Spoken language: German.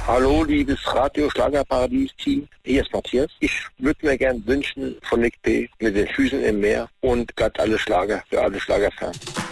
Hallo, liebes Radio Schlagerparadies-Team. Hier ist Matthias. Ich würde mir gern wünschen von Nick P. mit den Füßen im Meer und Gott alle Schlager für alle Schlagerfans.